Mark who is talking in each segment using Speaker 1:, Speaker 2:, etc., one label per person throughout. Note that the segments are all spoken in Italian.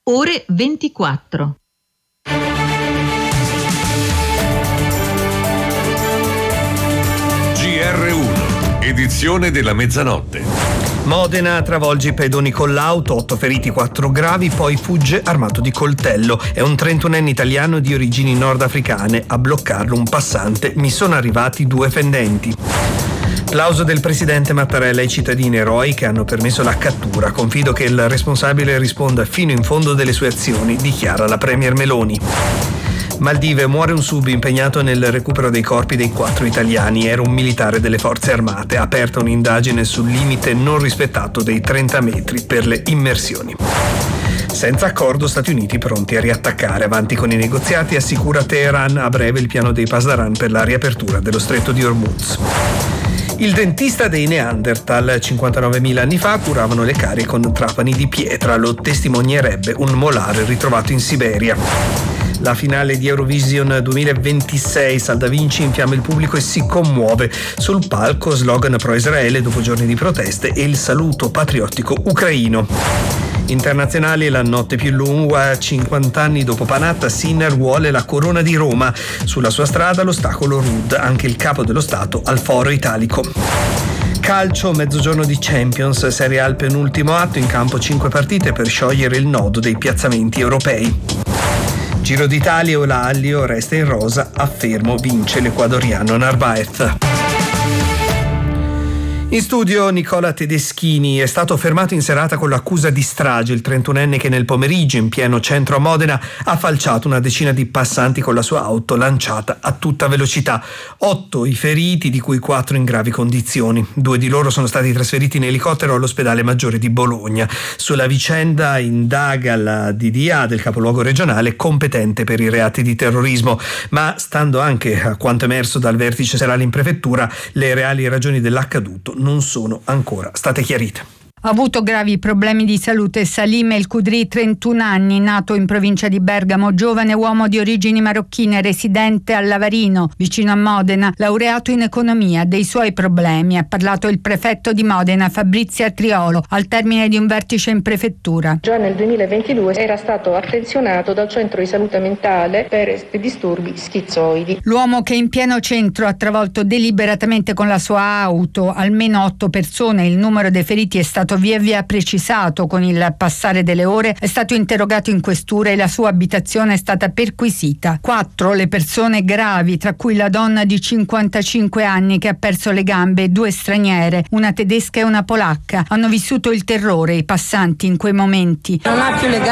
Speaker 1: ore 24.
Speaker 2: GR1, edizione della mezzanotte.
Speaker 3: Modena travolge i pedoni con l'auto, 8 feriti, 4 gravi, poi fugge armato di coltello. È un 31enne italiano di origini nordafricane. A bloccarlo un passante. Mi sono arrivati 2 fendenti. Plauso del presidente Mattarella ai cittadini eroi che hanno permesso la cattura. Confido che il responsabile risponda fino in fondo delle sue azioni, dichiara la premier Meloni. Maldive, muore un sub impegnato nel recupero dei corpi dei 4 italiani. Era un militare delle forze armate. Aperta un'indagine sul limite non rispettato dei 30 metri per le immersioni. Senza accordo, Stati Uniti pronti a riattaccare. Avanti con i negoziati, assicura Teheran a breve il piano dei Pasdaran per la riapertura dello stretto di Hormuz. Il dentista dei Neanderthal, 59.000 anni fa, curavano le carie con trapani di pietra. Lo testimonierebbe un molare ritrovato in Siberia. La finale di Eurovision 2026, Salda Vinci infiamma il pubblico e si commuove. Sul palco slogan pro Israele dopo giorni di proteste e il saluto patriottico ucraino. Internazionali, la notte più lunga, 50 anni dopo Panatta, Sinner vuole la corona di Roma. Sulla sua strada l'ostacolo Rudd, anche il capo dello Stato al foro italico. Calcio, mezzogiorno di Champions, Serie A al penultimo atto, in campo 5 partite per sciogliere il nodo dei piazzamenti europei. Giro d'Italia, Olalio resta in rosa, affermo vince l'ecuadoriano Narvaez. In studio Nicola Tedeschini. È stato fermato in serata con l'accusa di strage il 31enne che nel pomeriggio in pieno centro a Modena ha falciato una decina di passanti con la sua auto lanciata a tutta velocità. 8 i feriti, di cui 4 in gravi condizioni. 2 di loro sono stati trasferiti in elicottero all'ospedale maggiore di Bologna. Sulla vicenda indaga la DDA del capoluogo regionale competente per i reati di terrorismo, ma stando anche a quanto emerso dal vertice serale in prefettura, le reali ragioni dell'accaduto non sono ancora state chiarite.
Speaker 4: Ha avuto gravi problemi di salute Salim El Kudri, 31 anni, nato in provincia di Bergamo, giovane uomo di origini marocchine, residente a Lavarino, vicino a Modena, laureato in economia. Dei suoi problemi ha parlato il prefetto di Modena, Fabrizia Triolo, al termine di un vertice in prefettura.
Speaker 5: Già nel 2022 era stato attenzionato dal centro di salute mentale per disturbi schizoidi.
Speaker 4: L'uomo che in pieno centro ha travolto deliberatamente con la sua auto almeno 8 persone, il numero dei feriti è stato via via precisato con il passare delle ore, è stato interrogato in questura e la sua abitazione è stata perquisita. 4 le persone gravi, tra cui la donna di 55 anni che ha perso le gambe e 2 straniere, una tedesca e una polacca. Hanno vissuto il terrore i passanti in quei momenti.
Speaker 6: Non ha più le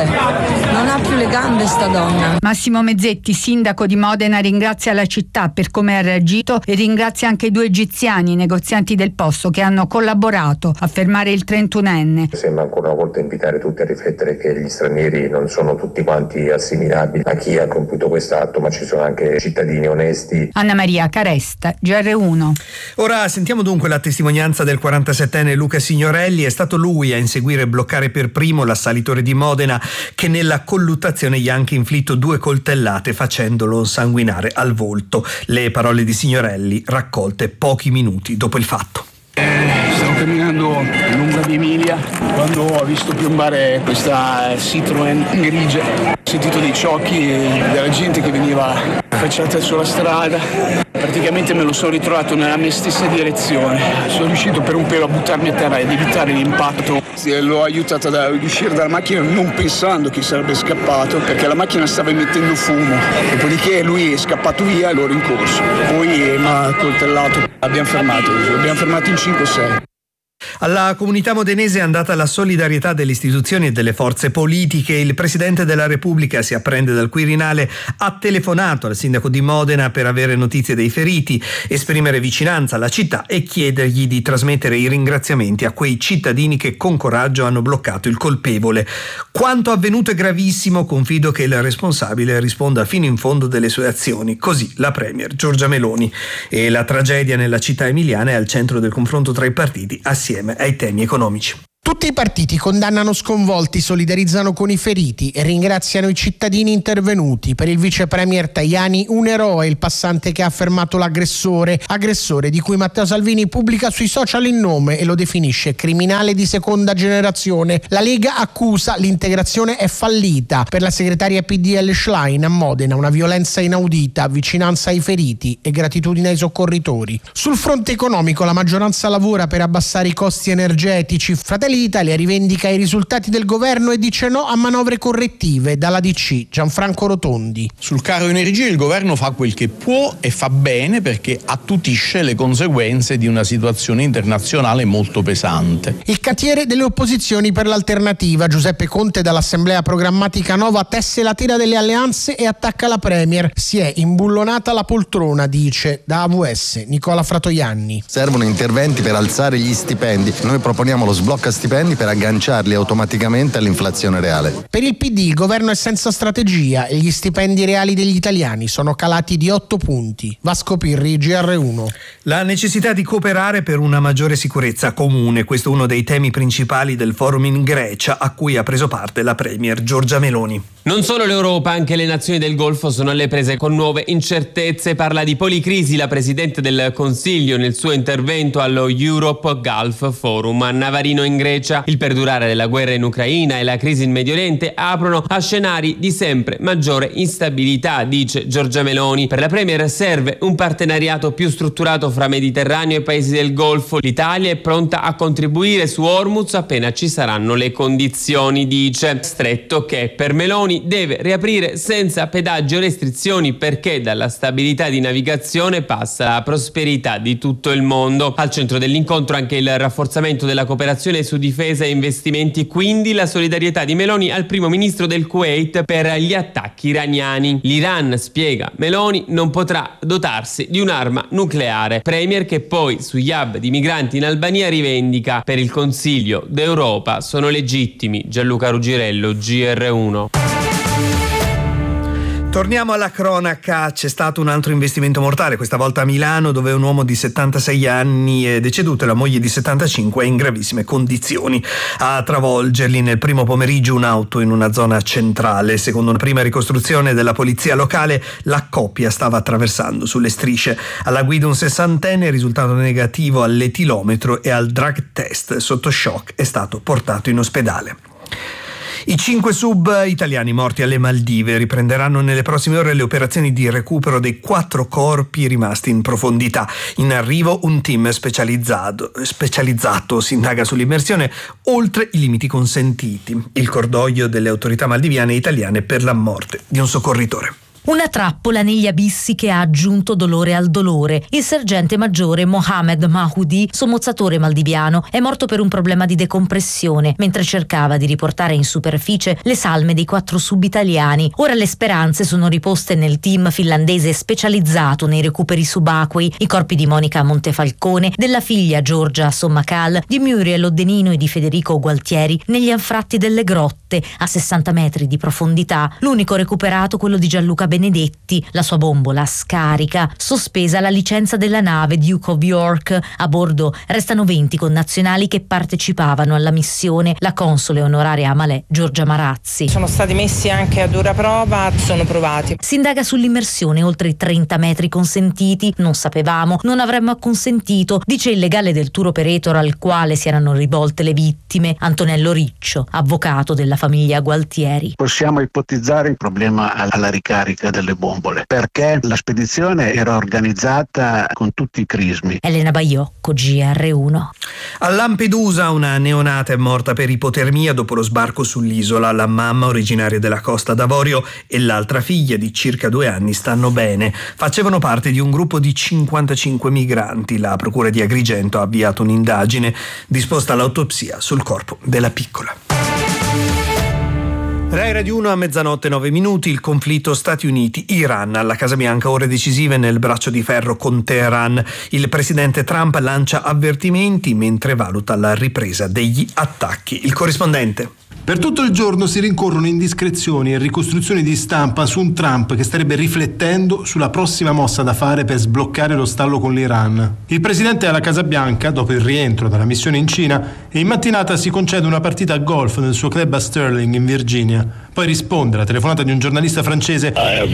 Speaker 6: gambe sta donna.
Speaker 4: Massimo Mezzetti, sindaco di Modena, ringrazia la città per come ha reagito e ringrazia anche i 2 egiziani, negozianti del posto, che hanno collaborato a fermare il 31enne.
Speaker 7: Sembra ancora una volta invitare tutti a riflettere che gli stranieri non sono tutti quanti assimilabili a chi ha compiuto quest'atto, ma ci sono anche cittadini onesti.
Speaker 4: Anna Maria Caresta, GR1.
Speaker 3: Ora sentiamo dunque la testimonianza del 47enne Luca Signorelli. È stato lui a inseguire e bloccare per primo l'assalitore di Modena che nella colluttazione gli ha anche inflitto 2 coltellate facendolo sanguinare al volto. Le parole di Signorelli raccolte pochi minuti dopo il fatto.
Speaker 8: Stavo camminando lungo via Emilia quando ho visto piombare questa Citroen grigia. Ho sentito dei ciocchi della gente che veniva affacciata sulla strada. Praticamente me lo sono ritrovato nella mia stessa direzione. Sono riuscito per un pelo a buttarmi a terra ed evitare l'impatto. L'ho aiutato ad uscire dalla macchina non pensando che sarebbe scappato, perché la macchina stava emettendo fumo. Dopodiché lui è scappato via e l'ho rincorso. Poi mi ha coltellato. L'abbiamo fermato in 5-6.
Speaker 3: Alla comunità modenese è andata la solidarietà delle istituzioni e delle forze politiche. Il Presidente della Repubblica, si apprende dal Quirinale, ha telefonato al sindaco di Modena per avere notizie dei feriti, esprimere vicinanza alla città e chiedergli di trasmettere i ringraziamenti a quei cittadini che con coraggio hanno bloccato il colpevole. Quanto avvenuto è gravissimo, confido che il responsabile risponda fino in fondo delle sue azioni. Così la Premier Giorgia Meloni. E la tragedia nella città emiliana è al centro del confronto tra i partiti assieme ai temi economici.
Speaker 6: Tutti i partiti condannano sconvolti, solidarizzano con i feriti e ringraziano i cittadini intervenuti. Per il vice premier Tajani un eroe il passante che ha fermato l'aggressore di cui Matteo Salvini pubblica sui social il nome e lo definisce criminale di seconda generazione. La Lega accusa l'integrazione è fallita. Per la segretaria PDL Schlein a Modena una violenza inaudita, vicinanza ai feriti e gratitudine ai soccorritori. Sul fronte economico la maggioranza lavora per abbassare i costi energetici. Fratelli d'Italia rivendica i risultati del governo e dice no a manovre correttive. Dalla DC Gianfranco Rotondi.
Speaker 9: Sul caro energia il governo fa quel che può e fa bene perché attutisce le conseguenze di una situazione internazionale molto pesante.
Speaker 6: Il cantiere delle opposizioni per l'alternativa Giuseppe Conte dall'Assemblea Programmatica Nova tesse la tela delle alleanze e attacca la Premier. Si è imbullonata la poltrona, dice. Da AVS Nicola Fratoianni.
Speaker 10: Servono interventi per alzare gli stipendi. Noi proponiamo lo sblocca stipendi per agganciarli automaticamente all'inflazione reale.
Speaker 6: Per il PD il governo è senza strategia e gli stipendi reali degli italiani sono calati di 8 punti. Vasco Pirri, GR1.
Speaker 3: La necessità di cooperare per una maggiore sicurezza comune, questo è uno dei temi principali del forum in Grecia a cui ha preso parte la premier Giorgia Meloni.
Speaker 11: Non solo l'Europa, anche le nazioni del Golfo sono alle prese con nuove incertezze. Parla di policrisi la Presidente del Consiglio nel suo intervento allo Europe Gulf Forum a Navarino in Grecia. Il perdurare della guerra in Ucraina e la crisi in Medio Oriente aprono a scenari di sempre maggiore instabilità, dice Giorgia Meloni. Per la Premier serve un partenariato più strutturato fra Mediterraneo e paesi del Golfo. L'Italia è pronta a contribuire su Hormuz appena ci saranno le condizioni, dice. Stretto che per Meloni deve riaprire senza pedaggi o restrizioni perché dalla stabilità di navigazione passa la prosperità di tutto il mondo. Al centro dell'incontro anche il rafforzamento della cooperazione su difesa e investimenti, quindi la solidarietà di Meloni al primo ministro del Kuwait per gli attacchi iraniani. L'Iran, spiega Meloni, non potrà dotarsi di un'arma nucleare. Premier che poi sugli hub di migranti in Albania rivendica per il Consiglio d'Europa sono legittimi. Gianluca Ruggirello, GR1.
Speaker 3: Torniamo alla cronaca, c'è stato un altro investimento mortale, questa volta a Milano, dove un uomo di 76 anni è deceduto e la moglie di 75 è in gravissime condizioni. A travolgerli nel primo pomeriggio un'auto in una zona centrale. Secondo una prima ricostruzione della polizia locale, la coppia stava attraversando sulle strisce. Alla guida un sessantenne, risultato negativo all'etilometro e al drug test. Sotto shock è stato portato in ospedale. I 5 sub italiani morti alle Maldive riprenderanno nelle prossime ore le operazioni di recupero dei 4 corpi rimasti in profondità. In arrivo un team specializzato si indaga sull'immersione oltre i limiti consentiti. Il cordoglio delle autorità maldiviane e italiane per la morte di un soccorritore.
Speaker 12: Una trappola negli abissi che ha aggiunto dolore al dolore. Il sergente maggiore Mohamed Mahoudi, sommozzatore maldiviano, è morto per un problema di decompressione mentre cercava di riportare in superficie le salme dei 4 sub-italiani. Ora le speranze sono riposte nel team finlandese specializzato nei recuperi subacquei, i corpi di Monica Montefalcone, della figlia Giorgia Sommacal, di Muriel Oddenino e di Federico Gualtieri negli anfratti delle grotte a 60 metri di profondità. L'unico recuperato quello di Gianluca Benedetti, la sua bombola scarica, sospesa la licenza della nave Duke of York. A bordo restano 20 connazionali che partecipavano alla missione. La console onoraria a Malè, Giorgia Marazzi.
Speaker 13: Sono stati messi anche a dura prova, sono provati.
Speaker 12: Si indaga sull'immersione oltre i 30 metri consentiti. Non sapevamo, non avremmo acconsentito, dice il legale del tour operator al quale si erano rivolte le vittime, Antonello Riccio, avvocato della famiglia Gualtieri.
Speaker 14: Possiamo ipotizzare il problema alla ricarica delle bombole, perché la spedizione era organizzata con tutti i crismi.
Speaker 12: Elena Baiocco, GR1.
Speaker 3: A Lampedusa una neonata è morta per ipotermia dopo lo sbarco sull'isola. La mamma, originaria della Costa d'Avorio, e l'altra figlia di circa 2 anni stanno bene. Facevano parte di un gruppo di 55 migranti. La procura di Agrigento ha avviato un'indagine disposta all'autopsia sul corpo della piccola. Rai Radio 1 a 00:09. Il conflitto Stati Uniti-Iran. Alla Casa Bianca ore decisive nel braccio di ferro con Teheran. Il presidente Trump lancia avvertimenti mentre valuta la ripresa degli attacchi. Il corrispondente.
Speaker 15: Per tutto il giorno si rincorrono indiscrezioni e ricostruzioni di stampa su un Trump che starebbe riflettendo sulla prossima mossa da fare per sbloccare lo stallo con l'Iran. Il presidente è alla Casa Bianca dopo il rientro dalla missione in Cina e in mattinata si concede una partita a golf nel suo club a Sterling in Virginia. Poi risponde alla telefonata di un giornalista francese: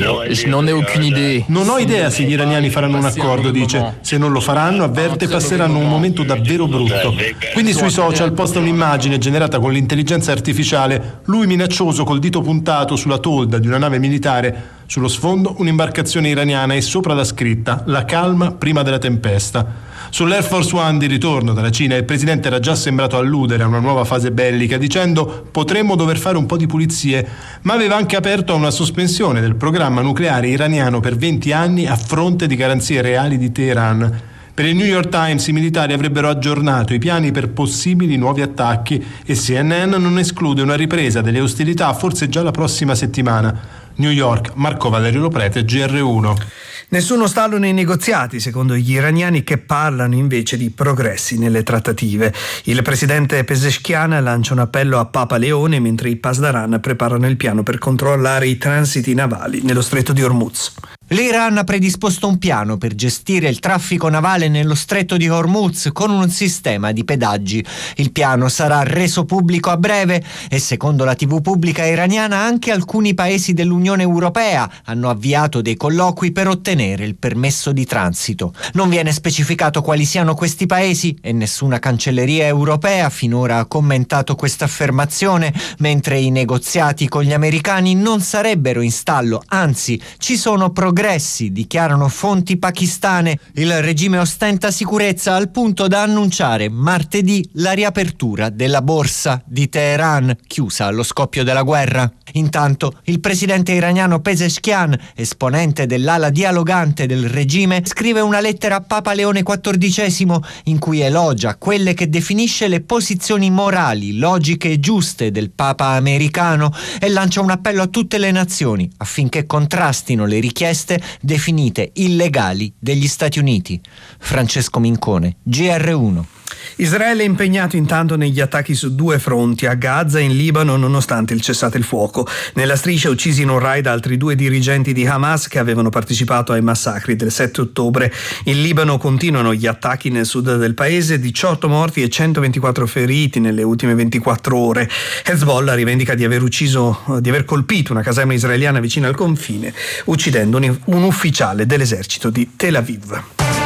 Speaker 16: non ne ho aucune idea.
Speaker 15: Non ho idea se gli iraniani faranno un accordo, dice. Se non lo faranno, avverte, passeranno un momento davvero brutto. Quindi sui social posta un'immagine generata con l'intelligenza artificiale, lui minaccioso col dito puntato sulla tolda di una nave militare, sullo sfondo un'imbarcazione iraniana e sopra la scritta: la calma prima della tempesta. Sull'Air Force One di ritorno dalla Cina il presidente era già sembrato alludere a una nuova fase bellica, dicendo: potremmo dover fare un po' di pulizie, ma aveva anche aperto a una sospensione del programma nucleare iraniano per 20 anni a fronte di garanzie reali di Teheran. Per il New York Times i militari avrebbero aggiornato i piani per possibili nuovi attacchi e CNN non esclude una ripresa delle ostilità forse già la prossima settimana. New York, Marco Valerio Loprete, GR1.
Speaker 3: Nessuno stallo nei negoziati, secondo gli iraniani, che parlano invece di progressi nelle trattative. Il presidente Pezeshkian lancia un appello a Papa Leone mentre i Pasdaran preparano il piano per controllare i transiti navali nello stretto di Hormuz.
Speaker 17: L'Iran ha predisposto un piano per gestire il traffico navale nello stretto di Hormuz con un sistema di pedaggi. Il piano sarà reso pubblico a breve e, secondo la TV pubblica iraniana, anche alcuni paesi dell'Unione Europea hanno avviato dei colloqui per ottenere il permesso di transito. Non viene specificato quali siano questi paesi e nessuna cancelleria europea finora ha commentato questa affermazione, mentre i negoziati con gli americani non sarebbero in stallo, anzi ci sono progressi, dichiarano fonti pakistane. Il regime ostenta sicurezza al punto da annunciare martedì la riapertura della borsa di Teheran, chiusa allo scoppio della guerra. Intanto il presidente iraniano Pezeshkian, esponente dell'ala dialogante del regime, scrive una lettera a Papa Leone XIV in cui elogia quelle che definisce le posizioni morali, logiche e giuste del Papa americano e lancia un appello a tutte le nazioni affinché contrastino le richieste definite illegali degli Stati Uniti. Francesco Mincone, GR1.
Speaker 3: Israele è impegnato intanto negli attacchi su 2 fronti, a Gaza e in Libano, nonostante il cessate il fuoco. Nella striscia uccisi in un raid altri 2 dirigenti di Hamas che avevano partecipato ai massacri del 7 ottobre. In Libano continuano gli attacchi nel sud del paese, 18 morti e 124 feriti nelle ultime 24 ore. Hezbollah rivendica di aver colpito una caserma israeliana vicino al confine, uccidendo un ufficiale dell'esercito di Tel Aviv.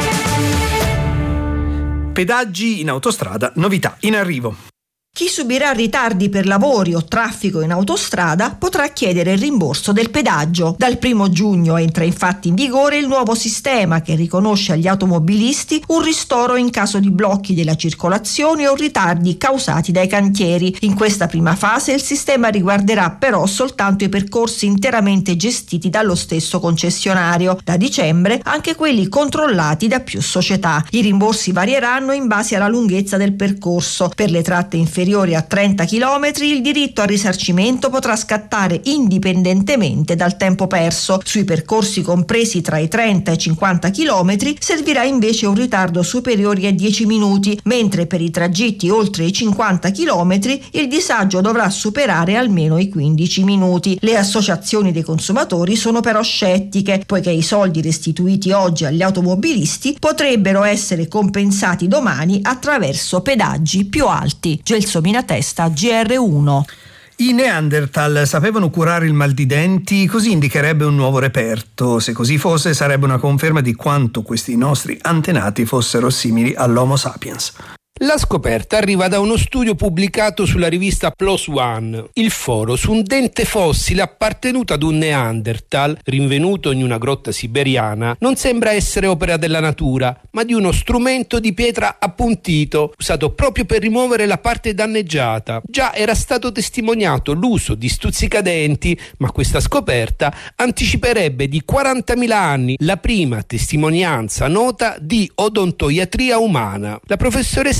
Speaker 3: Pedaggi in autostrada, novità in arrivo.
Speaker 18: Chi subirà ritardi per lavori o traffico in autostrada potrà chiedere il rimborso del pedaggio. Dal 1 giugno entra infatti in vigore il nuovo sistema che riconosce agli automobilisti un ristoro in caso di blocchi della circolazione o ritardi causati dai cantieri. In questa prima fase il sistema riguarderà però soltanto i percorsi interamente gestiti dallo stesso concessionario. Da dicembre anche quelli controllati da più società. I rimborsi varieranno in base alla lunghezza del percorso. Per le tratte inferiori a 30 km il diritto al risarcimento potrà scattare indipendentemente dal tempo perso. Sui percorsi compresi tra i 30 e i 50 km servirà invece un ritardo superiore a 10 minuti, mentre per i tragitti oltre i 50 km il disagio dovrà superare almeno i 15 minuti. Le associazioni dei consumatori sono però scettiche, poiché i soldi restituiti oggi agli automobilisti potrebbero essere compensati domani attraverso pedaggi più alti. Gelsomina Testa, GR1.
Speaker 3: I Neanderthal sapevano curare il mal di denti, così indicherebbe un nuovo reperto. Se così fosse, sarebbe una conferma di quanto questi nostri antenati fossero simili all'Homo sapiens.
Speaker 19: La scoperta arriva da uno studio pubblicato sulla rivista PLOS ONE, il foro su un dente fossile appartenuto ad un Neanderthal rinvenuto in una grotta siberiana. Non sembra essere opera della natura, ma di uno strumento di pietra appuntito, usato proprio per rimuovere la parte danneggiata. Già era stato testimoniato l'uso di stuzzicadenti, ma questa scoperta anticiperebbe di 40.000 anni la prima testimonianza nota di odontoiatria umana. La professoressa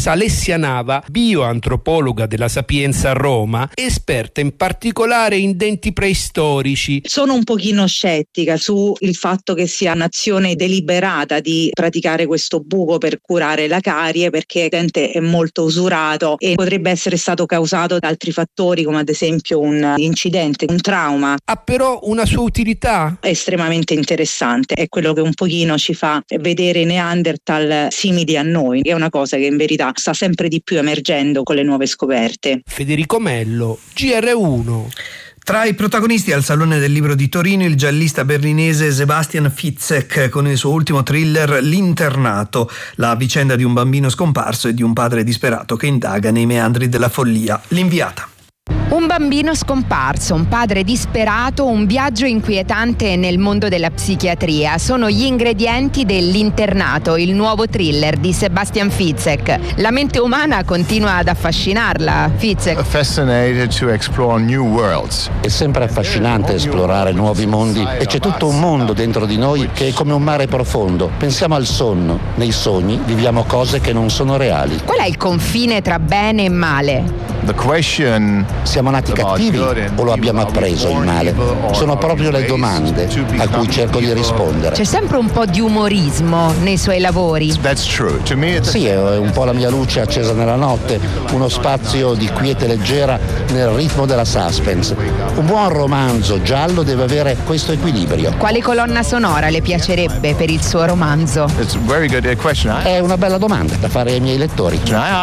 Speaker 19: professoressa Alessia Nava, bioantropologa della Sapienza a Roma, esperta in particolare in denti preistorici.
Speaker 20: Sono un pochino scettica sul fatto che sia un'azione deliberata di praticare questo buco per curare la carie, perché il dente è molto usurato e potrebbe essere stato causato da altri fattori, come ad esempio un incidente, un trauma.
Speaker 19: Ha però una sua utilità
Speaker 20: estremamente interessante, è quello che un pochino ci fa vedere i Neanderthal simili a noi, che è una cosa che in verità sta sempre di più emergendo con le nuove scoperte.
Speaker 19: Federico Mello, GR1.
Speaker 3: Tra i protagonisti al Salone del Libro di Torino il giallista berlinese Sebastian Fitzek con il suo ultimo thriller L'internato, la vicenda di un bambino scomparso e di un padre disperato che indaga nei meandri della follia. L'inviata.
Speaker 21: Un bambino scomparso, un padre disperato, un viaggio inquietante nel mondo della psichiatria sono gli ingredienti dell'Internato, il nuovo thriller di Sebastian Fitzek. La mente umana continua ad affascinarla, Fitzek.
Speaker 22: È sempre affascinante esplorare nuovi mondi e c'è tutto un mondo dentro di noi che è come un mare profondo. Pensiamo al sonno, nei sogni viviamo cose che non sono reali.
Speaker 21: Qual è il confine tra bene e male?
Speaker 22: Siamo nati cattivi o lo abbiamo appreso il male? Sono proprio le domande a cui cerco di rispondere.
Speaker 21: C'è sempre un po' di umorismo nei suoi lavori.
Speaker 22: Sì, è un po' la mia luce accesa nella notte, uno spazio di quiete leggera nel ritmo della suspense. Un buon romanzo giallo deve avere questo equilibrio.
Speaker 21: Quale colonna sonora le piacerebbe per il suo romanzo?
Speaker 22: È una bella domanda da fare ai miei lettori.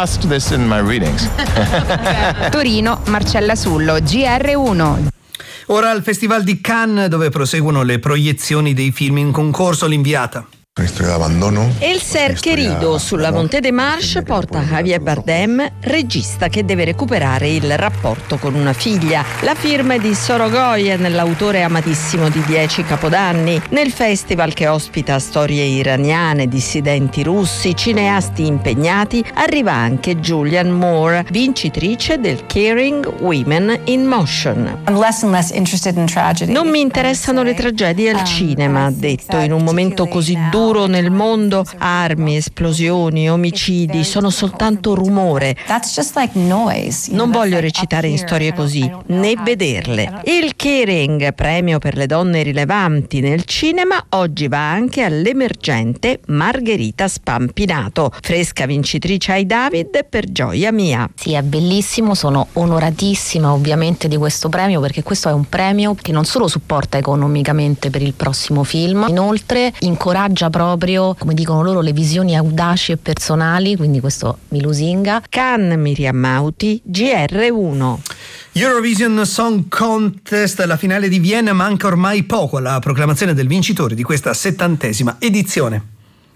Speaker 21: Torino, Marcella Sullo, GR1.
Speaker 3: Ora al Festival di Cannes, dove proseguono le proiezioni dei film in concorso. L'inviata.
Speaker 23: El Ser Querido sulla Monte de Marche porta Javier Bardem, regista che deve recuperare il rapporto con una figlia. La firma è di Sorogoyen, l'autore amatissimo di 10 Capodanni. Nel festival, che ospita storie iraniane, dissidenti russi, cineasti impegnati, arriva anche Julianne Moore, vincitrice del Caring Women in Motion. Non mi interessano le tragedie al cinema, ha detto, in un momento così duro nel mondo. Armi, esplosioni, omicidi sono soltanto rumore. Non voglio recitare in storie così, né vederle. Il Caring, premio per le donne rilevanti nel cinema, oggi va anche all'emergente Margherita Spampinato, fresca vincitrice ai David per Gioia mia.
Speaker 24: Sì, è bellissimo, sono onoratissima ovviamente di questo premio, perché questo è un premio che non solo supporta economicamente per il prossimo film, inoltre incoraggia proprio, come dicono loro, le visioni audaci e personali, quindi questo mi lusinga.
Speaker 23: Cannes, Miriam Mauti, GR1.
Speaker 3: Eurovision Song Contest, la finale di Vienna, manca ormai poco alla proclamazione del vincitore di questa 70ª edizione.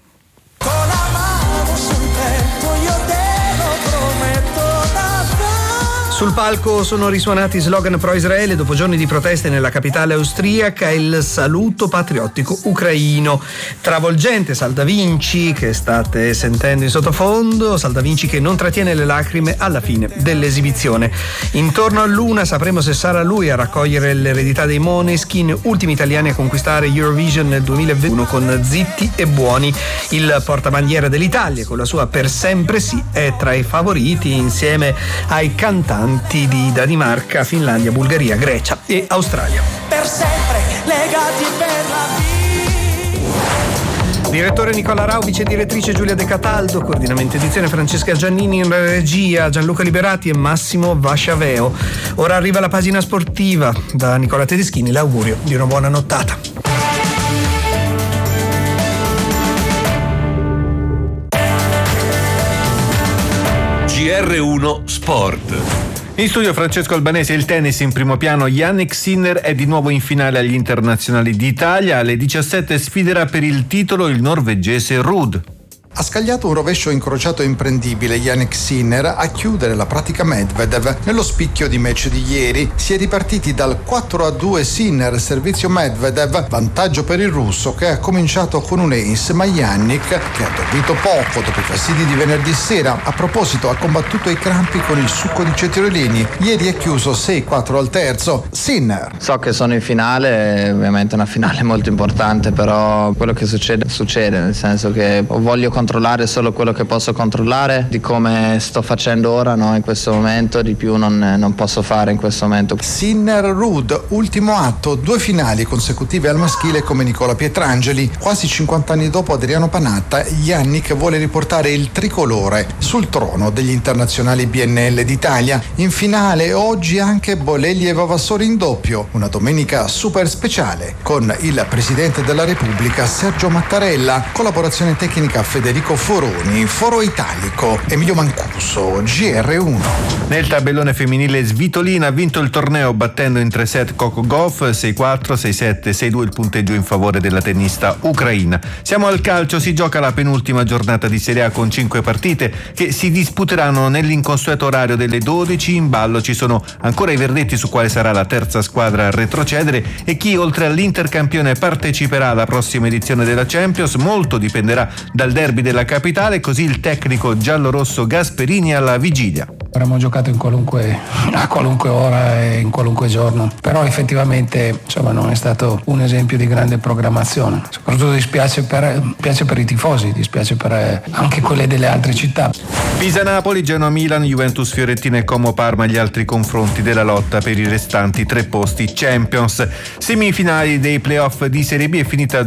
Speaker 3: Sul palco sono risuonati slogan pro Israele dopo giorni di proteste nella capitale austriaca, il saluto patriottico ucraino. Travolgente Salda Vinci, che state sentendo in sottofondo, Salda Vinci che non trattiene le lacrime alla fine dell'esibizione. Intorno a Luna sapremo se sarà lui a raccogliere l'eredità dei Måneskin, ultimi italiani a conquistare Eurovision nel 2021 con Zitti e Buoni. Il portabandiera dell'Italia, con la sua Per sempre sì, è tra i favoriti insieme ai cantanti di Danimarca, Finlandia, Bulgaria, Grecia e Australia.
Speaker 25: Per sempre legati per la vita.
Speaker 3: Direttore Nicola Rau, vice direttrice Giulia De Cataldo, coordinamento edizione Francesca Giannini, in regia Gianluca Liberati e Massimo Vasciaveo. Ora arriva la pagina sportiva. Da Nicola Tedeschini l'augurio di una buona nottata.
Speaker 2: GR1 Sport.
Speaker 26: In studio Francesco Albanese. Il tennis in primo piano. Jannik Sinner è di nuovo in finale agli internazionali d'Italia. Alle 17 sfiderà per il titolo il norvegese Ruud.
Speaker 27: Ha scagliato un rovescio incrociato imprendibile Jannik Sinner a chiudere la pratica Medvedev. Nello spicchio di match di ieri si è ripartiti dal 4-2 Sinner, servizio Medvedev, vantaggio per il russo che ha cominciato con un ace, ma Jannik, che ha dormito poco dopo i fastidi di venerdì sera, a proposito ha combattuto i crampi con il succo di cetriolini. Ieri è chiuso 6-4 al terzo. Sinner.
Speaker 28: So che sono in finale, è ovviamente una finale molto importante, però quello che succede, nel senso che voglio controllare controllare solo quello che posso controllare, di come sto facendo ora, no, in questo momento, di più non posso fare in questo momento.
Speaker 27: Sinner Ruud, ultimo atto, 2 finali consecutive al maschile come Nicola Pietrangeli. Quasi 50 anni dopo Adriano Panatta, Yannick vuole riportare il tricolore sul trono degli internazionali BNL d'Italia. In finale oggi anche Bolelli e Vavassori in doppio, una domenica super speciale con il Presidente della Repubblica Sergio Mattarella, collaborazione tecnica Federico Foroni, Foro Italico, Emilio Mancuso, GR1.
Speaker 26: Nel tabellone femminile Svitolina ha vinto il torneo battendo in 3 set Coco Gauff 6-4, 6-7, 6-2 il punteggio in favore della tennista ucraina. Siamo al calcio, si gioca la penultima giornata di Serie A con 5 partite che si disputeranno nell'inconsueto orario delle 12. In ballo ci sono ancora i verdetti su quale sarà la terza squadra a retrocedere e chi oltre all'Intercampione parteciperà alla prossima edizione della Champions. Molto dipenderà dal derby della capitale, così il tecnico giallorosso Gasperini alla vigilia.
Speaker 1: Avremmo giocato a qualunque ora e in qualunque giorno, però effettivamente non è stato un esempio di grande programmazione. Soprattutto dispiace per i tifosi, dispiace per anche quelle delle altre città.
Speaker 26: Pisa-Napoli, Genoa-Milan, Juventus-Fiorentina e Como-Parma gli altri confronti della lotta per i restanti 3 posti Champions. Semifinali dei playoff di Serie B è finita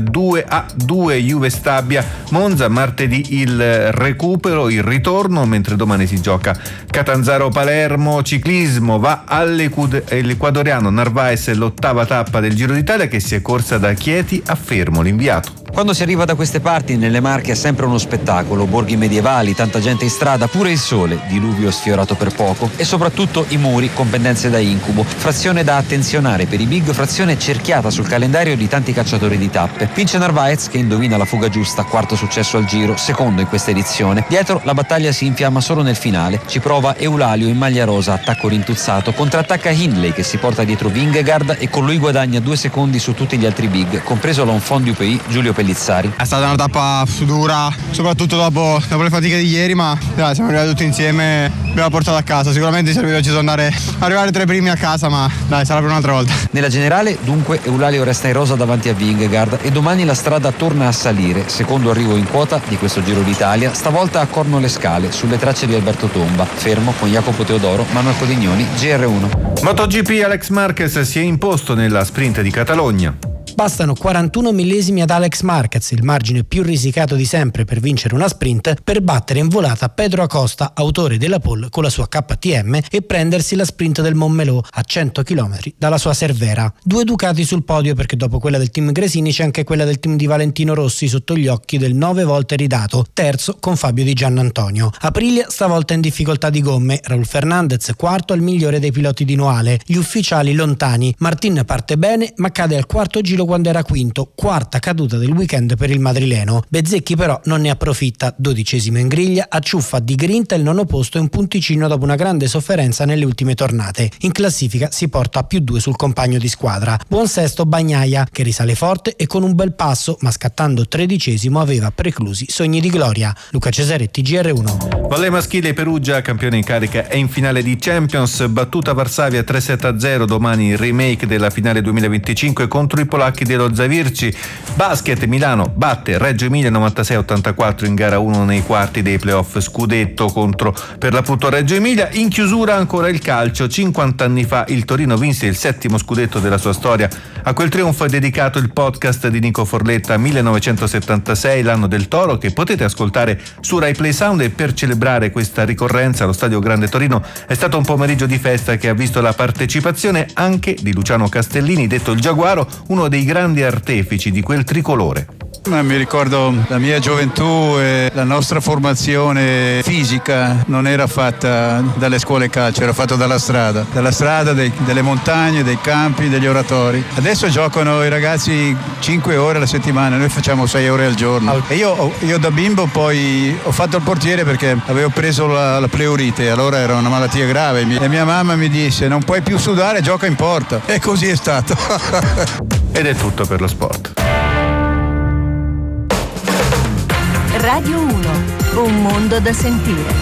Speaker 26: 2-2 Juve-Stabia, Monza, martedì il recupero, il ritorno, mentre domani si gioca Catanzaro-Palermo. Ciclismo, va all'ecuadoriano Narvaez l'8ª tappa del Giro d'Italia che si è corsa da Chieti a Fermo. L'inviato.
Speaker 4: Quando si arriva da queste parti, nelle Marche, è sempre uno spettacolo, borghi medievali, tanta gente in strada, pure il sole, diluvio sfiorato per poco, e soprattutto i muri con pendenze da incubo, frazione da attenzionare per i big, frazione cerchiata sul calendario di tanti cacciatori di tappe. Vince Narvaez che indovina la fuga giusta, 4º successo al Giro, 2º in questa edizione. Dietro la battaglia si infiamma solo nel finale, ci prova Eulalio in maglia rosa, attacco rintuzzato, contrattacca Hindley che si porta dietro Vingegaard e con lui guadagna 2 secondi su tutti gli altri big, compreso l'enfant du pays Giulio Pellizzari.
Speaker 5: È stata una tappa dura, soprattutto dopo le fatiche di ieri, ma siamo arrivati tutti insieme, abbiamo portato a casa. Sicuramente serviva oggi arrivare 3 primi a casa, ma sarà per un'altra volta.
Speaker 4: Nella generale dunque Eulalio resta in rosa davanti a Vingegaard e domani la strada torna a salire, secondo arrivo in quota di questo Giro d'Italia, stavolta a Corno le Scale, sulle tracce di Alberto Tomba, fermo con Jacopo Teodoro, Manuel Codignoni, GR1.
Speaker 26: MotoGP, Alex Marquez si è imposto nella sprint di Catalogna.
Speaker 6: Bastano 41 millesimi ad Alex Marquez, il margine più risicato di sempre per vincere una sprint, per battere in volata Pedro Acosta, autore della pole con la sua KTM, e prendersi la sprint del Montmelò a 100 km dalla sua Cervera. 2 Ducati sul podio, perché dopo quella del team Gresini c'è anche quella del team di Valentino Rossi sotto gli occhi del 9 volte ridato, terzo con Fabio Di Giannantonio. Aprilia stavolta in difficoltà di gomme, Raul Fernandez quarto al migliore dei piloti di Noale, gli ufficiali lontani. Martin parte bene ma cade al 4º giro quando era quinto, 4ª caduta del weekend per il madrileno. Bezzecchi però non ne approfitta, 12° in griglia, acciuffa di grinta il 9° posto e un punticino dopo una grande sofferenza nelle ultime tornate. In classifica si porta a +2 sul compagno di squadra. Buon sesto Bagnaia, che risale forte e con un bel passo, ma scattando 13° aveva preclusi sogni di gloria. Luca Cesaretti, GR1.
Speaker 26: Volley maschile, Perugia, campione in carica, è in finale di Champions, battuta Varsavia 3-7-0, domani il remake della finale 2025 contro i polacchi dello Zavirci. Basket, Milano batte Reggio Emilia 96-84 in gara 1 nei quarti dei playoff scudetto contro per l'appunto Reggio Emilia. In chiusura ancora il calcio, 50 anni fa il Torino vinse il 7° scudetto della sua storia. A quel trionfo è dedicato il podcast di Nico Forletta, 1976, l'anno del Toro, che potete ascoltare su Rai Play Sound. E per celebrare questa ricorrenza allo Stadio Grande Torino è stato un pomeriggio di festa che ha visto la partecipazione anche di Luciano Castellini, detto il Giaguaro, uno dei grandi artefici di quel tricolore.
Speaker 5: Mi ricordo la mia gioventù e la nostra formazione fisica non era fatta dalle scuole calcio, era fatta dalla strada, delle montagne, dei campi, degli oratori. Adesso giocano i ragazzi 5 ore alla settimana, noi facciamo 6 ore al giorno. E io da bimbo poi ho fatto il portiere perché avevo preso la pleurite, allora era una malattia grave e mia mamma mi disse: non puoi più sudare, gioca in porta. E così è stato.
Speaker 26: Ed è tutto per lo sport.
Speaker 7: Radio 1, un mondo da sentire.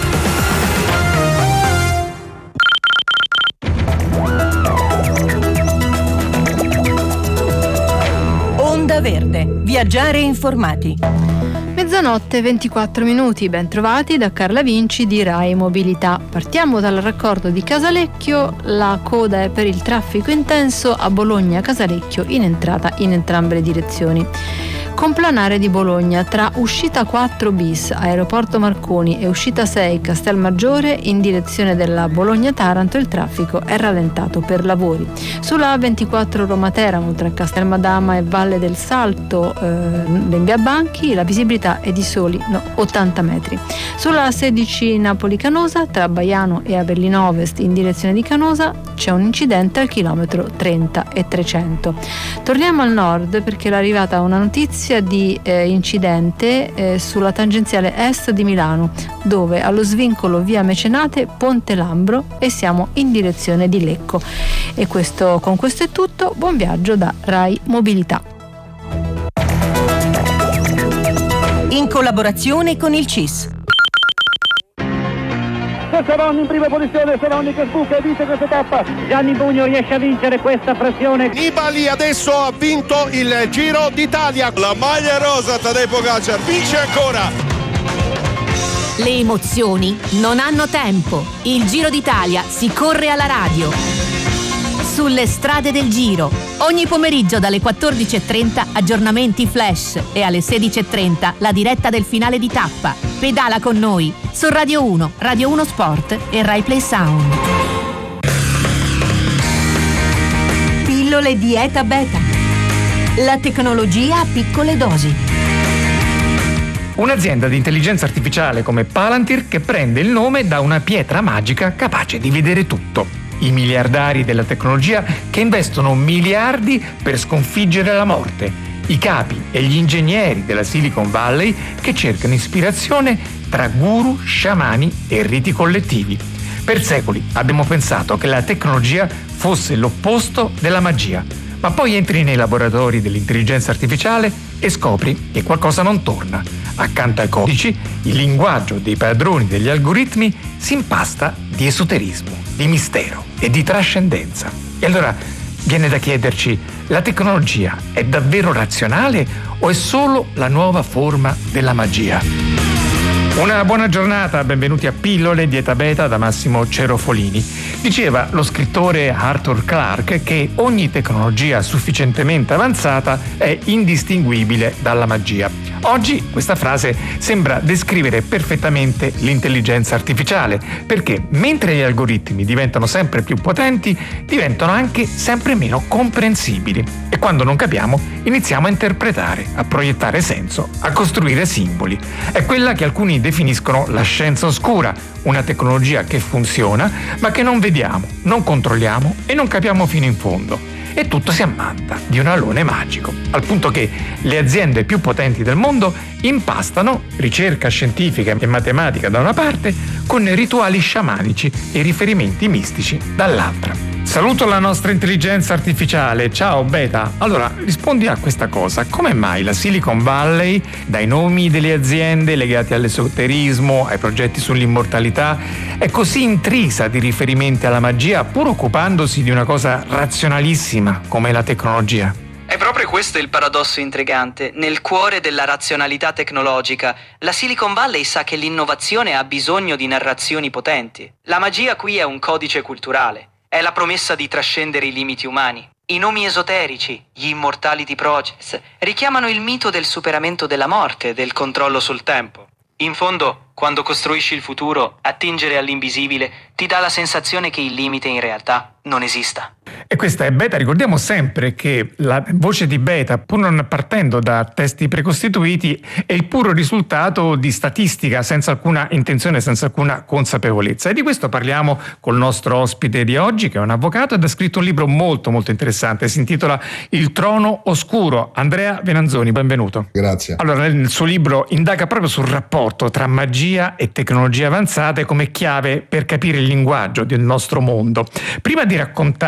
Speaker 7: Onda Verde, viaggiare informati.
Speaker 8: Mezzanotte 24 minuti, ben trovati da Carla Vinci di Rai Mobilità. Partiamo dal raccordo di Casalecchio, la coda è per il traffico intenso a Bologna-Casalecchio in entrata in entrambe le direzioni. Complanare di Bologna tra uscita 4 bis Aeroporto Marconi e uscita 6 Castelmaggiore in direzione della Bologna-Taranto il traffico è rallentato per lavori. Sulla A24 Roma-Teramo tra Castelmadama e Valle del Salto in via Banchi la visibilità è di soli 80 metri. Sulla A16 Napoli-Canosa tra Baiano e Avellino Ovest in direzione di Canosa c'è un incidente al chilometro 30 e 300. Torniamo al nord perché è arrivata una notizia di incidente sulla tangenziale est di Milano, dove allo svincolo via Mecenate Ponte Lambro e siamo in direzione di Lecco. E con questo è tutto, buon viaggio da Rai Mobilità.
Speaker 7: In collaborazione con il CIS.
Speaker 9: Savoni in prima posizione, Savoni che sbuca e vince questa tappa. Gianni Bugno riesce a vincere questa frazione.
Speaker 10: Nibali adesso ha vinto il Giro d'Italia. La maglia rosa, Tadej Pogačar vince ancora.
Speaker 7: Le emozioni non hanno tempo. Il Giro d'Italia si corre alla radio. Sulle strade del Giro. Ogni pomeriggio dalle 14.30 aggiornamenti flash e alle 16.30 la diretta del finale di tappa. Pedala con noi su Radio 1, Radio 1 Sport e Rai Play Sound. Pillole Dieta Beta. La tecnologia a piccole dosi.
Speaker 11: Un'azienda di intelligenza artificiale come Palantir che prende il nome da una pietra magica capace di vedere tutto. I miliardari della tecnologia che investono miliardi per sconfiggere la morte. I capi e gli ingegneri della Silicon Valley che cercano ispirazione tra guru, sciamani e riti collettivi. Per secoli abbiamo pensato che la tecnologia fosse l'opposto della magia, ma poi entri nei laboratori dell'intelligenza artificiale e scopri che qualcosa non torna. Accanto ai codici, il linguaggio dei padroni degli algoritmi si impasta di esoterismo, di mistero e di trascendenza. E allora viene da chiederci: la tecnologia è davvero razionale o è solo la nuova forma della magia? Una buona giornata, benvenuti a Pillole Dieta Beta da Massimo Cerofolini. Diceva lo scrittore Arthur Clarke che ogni tecnologia sufficientemente avanzata è indistinguibile dalla magia. Oggi questa frase sembra descrivere perfettamente l'intelligenza artificiale, perché mentre gli algoritmi diventano sempre più potenti, diventano anche sempre meno comprensibili. E quando non capiamo, iniziamo a interpretare, a proiettare senso, a costruire simboli. È quella che alcuni definiscono la scienza oscura, una tecnologia che funziona, ma che non vediamo, non controlliamo e non capiamo fino in fondo. E tutto si ammanta di un alone magico, al punto che le aziende più potenti del mondo impastano ricerca scientifica e matematica da una parte con rituali sciamanici e riferimenti mistici dall'altra. Saluto la nostra intelligenza artificiale. Ciao Beta. Allora, rispondi a questa cosa. Come mai la Silicon Valley, dai nomi delle aziende legati all'esoterismo, ai progetti sull'immortalità, è così intrisa di riferimenti alla magia, pur occupandosi di una cosa razionalissima come la tecnologia?
Speaker 12: È proprio questo il paradosso intrigante. Nel cuore della razionalità tecnologica, la Silicon Valley sa che l'innovazione ha bisogno di narrazioni potenti. La magia qui è un codice culturale. È la promessa di trascendere i limiti umani. I nomi esoterici, gli Immortality Projects, richiamano il mito del superamento della morte e del controllo sul tempo. In fondo, quando costruisci il futuro, attingere all'invisibile ti dà la sensazione che il limite in realtà non esista.
Speaker 11: E questa è Beta. Ricordiamo sempre che la voce di Beta, pur non partendo da testi precostituiti, è il puro risultato di statistica, senza alcuna intenzione, senza alcuna consapevolezza. E di questo parliamo col nostro ospite di oggi, che è un avvocato ed ha scritto un libro molto molto interessante, si intitola Il trono oscuro. Andrea Venanzoni, benvenuto.
Speaker 13: Grazie.
Speaker 11: Allora, nel suo libro indaga proprio sul rapporto tra magia e tecnologie avanzate come chiave per capire il linguaggio del nostro mondo. Prima di raccontare la miscela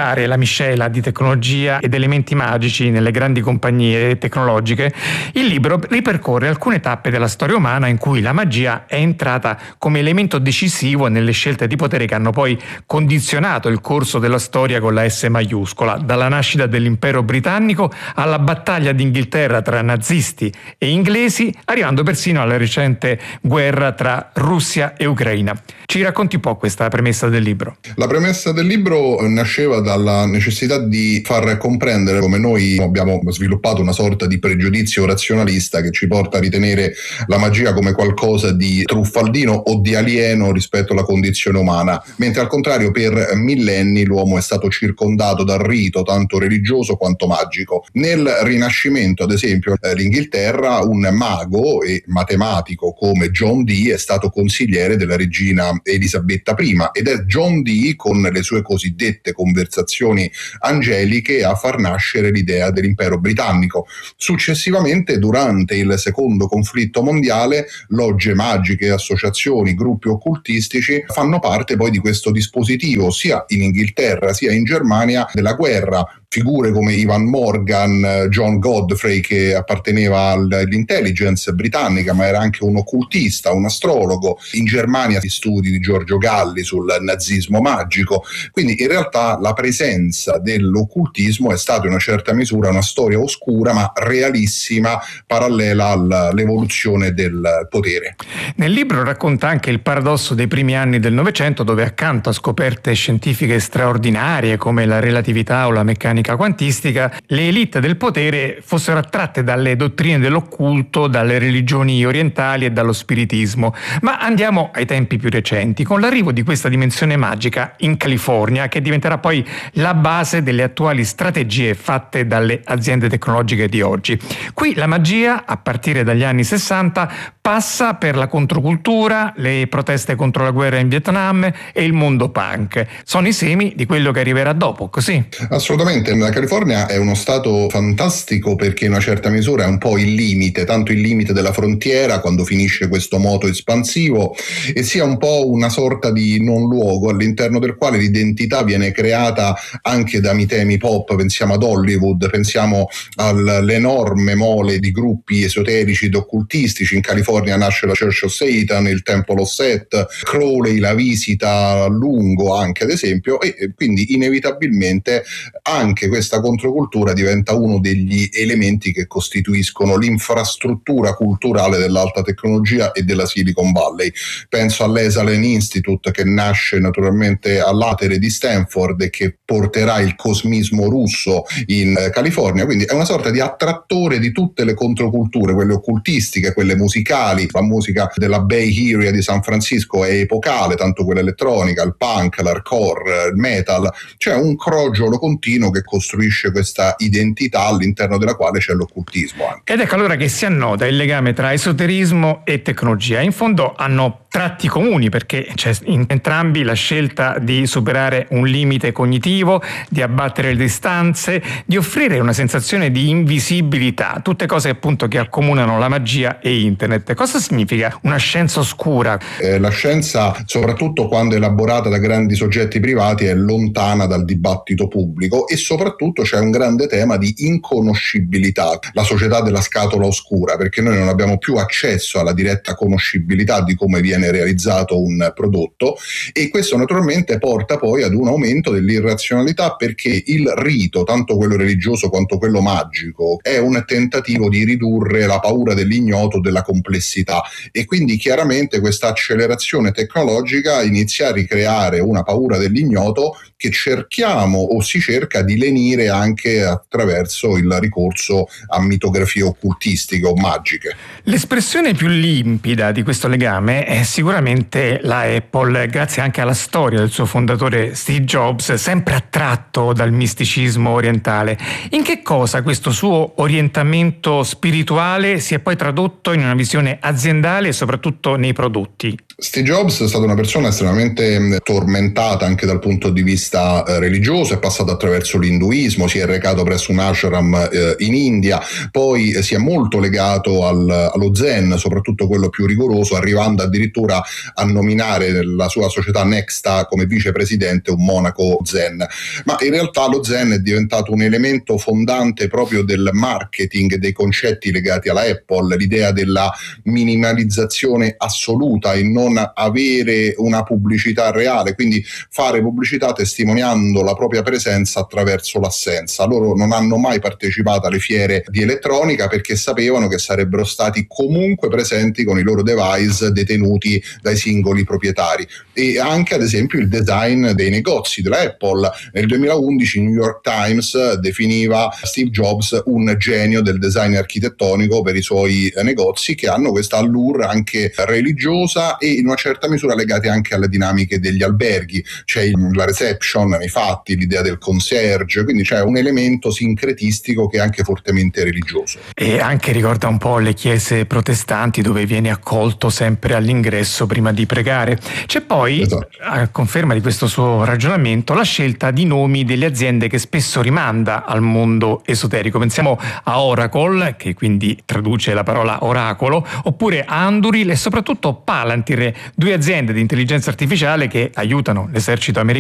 Speaker 11: miscela di tecnologia ed elementi magici nelle grandi compagnie tecnologiche, il libro ripercorre alcune tappe della storia umana in cui la magia è entrata come elemento decisivo nelle scelte di potere che hanno poi condizionato il corso della storia con la S maiuscola, dalla nascita dell'impero britannico alla battaglia d'Inghilterra tra nazisti e inglesi, arrivando persino alla recente guerra tra Russia e Ucraina. Ci racconti un po' questa premessa del libro?
Speaker 13: La premessa del libro nasceva dalla necessità di far comprendere come noi abbiamo sviluppato una sorta di pregiudizio razionalista che ci porta a ritenere la magia come qualcosa di truffaldino o di alieno rispetto alla condizione umana, mentre al contrario per millenni l'uomo è stato circondato dal rito tanto religioso quanto magico. Nel Rinascimento, ad esempio, l'Inghilterra, un mago e matematico come John Dee è stato consigliere della regina Elisabetta I, ed è John Dee con le sue cosiddette conversazioni angeliche a far nascere l'idea dell'impero britannico. Successivamente, durante il secondo conflitto mondiale, logge magiche, associazioni, gruppi occultistici fanno parte poi di questo dispositivo sia in Inghilterra sia in Germania della guerra. Figure come Ivan Morgan, John Godfrey, che apparteneva all'intelligence britannica ma era anche un occultista, un astrologo. In Germania gli studi di Giorgio Galli sul nazismo magico. Quindi in realtà la presenza dell'occultismo è stata in una certa misura una storia oscura ma realissima, parallela all'evoluzione del potere.
Speaker 11: Nel libro racconta anche il paradosso dei primi anni del Novecento, dove accanto a scoperte scientifiche straordinarie come la relatività o la meccanica quantistica, le elite del potere fossero attratte dalle dottrine dell'occulto, dalle religioni orientali e dallo spiritismo. Ma andiamo ai tempi più recenti, con l'arrivo di questa dimensione magica in California, che diventerà poi la base delle attuali strategie fatte dalle aziende tecnologiche di oggi. Qui la magia, a partire dagli anni 60, passa per la controcultura, le proteste contro la guerra in Vietnam e il mondo punk. Sono i semi di quello che arriverà dopo, così?
Speaker 13: Assolutamente. La California è uno stato fantastico perché in una certa misura è un po' il limite, tanto il limite della frontiera quando finisce questo moto espansivo, e sia un po' una sorta di non luogo all'interno del quale l'identità viene creata anche da mitemi pop. Pensiamo ad Hollywood, pensiamo all'enorme mole di gruppi esoterici ed occultistici. In California nasce la Church of Satan, il Temple of Set, Crowley la visita a lungo anche ad esempio, e quindi inevitabilmente anche questa controcultura diventa uno degli elementi che costituiscono l'infrastruttura culturale dell'alta tecnologia e della Silicon Valley. Penso all'Esalen Institute, che nasce naturalmente all'atere di Stanford e che porterà il cosmismo russo in California, quindi è una sorta di attrattore di tutte le controculture, quelle occultistiche, quelle musicali. La musica della Bay Area di San Francisco è epocale, tanto quella elettronica, il punk, l'hardcore, il metal. C'è un crogiolo continuo che costruisce questa identità all'interno della quale c'è l'occultismo anche.
Speaker 11: Ed ecco allora che si annoda il legame tra esoterismo e tecnologia. In fondo hanno tratti comuni, perché c'è in entrambi la scelta di superare un limite cognitivo, di abbattere le distanze, di offrire una sensazione di invisibilità, tutte cose appunto che accomunano la magia e internet. Cosa significa una scienza oscura?
Speaker 13: La scienza, soprattutto quando elaborata da grandi soggetti privati, è lontana dal dibattito pubblico e soprattutto c'è un grande tema di inconoscibilità, la società della scatola oscura, perché noi non abbiamo più accesso alla diretta conoscibilità di come viene realizzato un prodotto, e questo naturalmente porta poi ad un aumento dell'irrazionalità, perché il rito, tanto quello religioso quanto quello magico, è un tentativo di ridurre la paura dell'ignoto, della complessità, e quindi chiaramente questa accelerazione tecnologica inizia a ricreare una paura dell'ignoto che cerchiamo o si cerca di lenire anche attraverso il ricorso a mitografie occultistiche o magiche.
Speaker 11: L'espressione più limpida di questo legame è sicuramente la Apple, grazie anche alla storia del suo fondatore Steve Jobs, sempre attratto dal misticismo orientale. In che cosa questo suo orientamento spirituale si è poi tradotto in una visione aziendale e soprattutto nei prodotti?
Speaker 13: Steve Jobs è stata una persona estremamente tormentata anche dal punto di vista vista religioso, è passato attraverso l'induismo, si è recato presso un ashram in India, poi si è molto legato allo Zen, soprattutto quello più rigoroso, arrivando addirittura a nominare nella sua società Nexta come vicepresidente un monaco Zen. Ma in realtà lo Zen è diventato un elemento fondante proprio del marketing, dei concetti legati alla Apple, l'idea della minimalizzazione assoluta e non avere una pubblicità reale, quindi fare pubblicità testimoniando la propria presenza attraverso l'assenza. Loro non hanno mai partecipato alle fiere di elettronica perché sapevano che sarebbero stati comunque presenti con i loro device detenuti dai singoli proprietari. E anche ad esempio il design dei negozi della Apple. Nel 2011 il New York Times definiva Steve Jobs un genio del design architettonico per i suoi negozi, che hanno questa allure anche religiosa e in una certa misura legate anche alle dinamiche degli alberghi. C'è la reception nei fatti, l'idea del concierge, quindi c'è un elemento sincretistico che è anche fortemente religioso.
Speaker 11: E anche ricorda un po' le chiese protestanti, dove viene accolto sempre all'ingresso prima di pregare. C'è poi, a conferma di questo suo ragionamento, la scelta di nomi delle aziende che spesso rimanda al mondo esoterico. Pensiamo a Oracle, che quindi traduce la parola oracolo, oppure a Anduril e soprattutto Palantir, due aziende di intelligenza artificiale che aiutano l'esercito americano